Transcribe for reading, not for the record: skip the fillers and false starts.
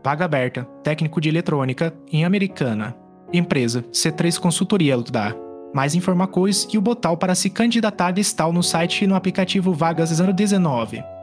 Vaga aberta, técnico de eletrônica, em Americana. Empresa, C3 Consultoria Lutdar. Mais informações e o botão para se candidatar está no site e no aplicativo Vagas 019.